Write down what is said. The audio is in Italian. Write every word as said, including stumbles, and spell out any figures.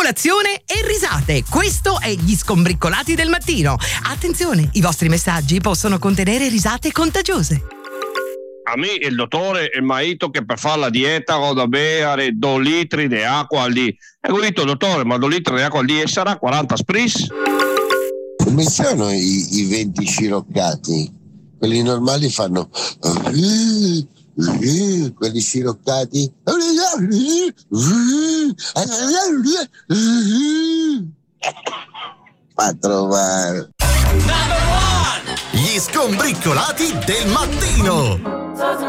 colazione e risate. Questo è Gli Scombriccolati del mattino. Attenzione, i vostri messaggi possono contenere risate contagiose. A me il dottore mi ha detto che per fare la dieta ho da bere due litri di acqua al dì. E ho detto, dottore, ma due litri di acqua al dì e sarà quaranta spritz? Come sono i, i venti sciroccati? Quelli normali fanno... quelli sciroccati... fa trovare. Gli Scombriccolati del mattino.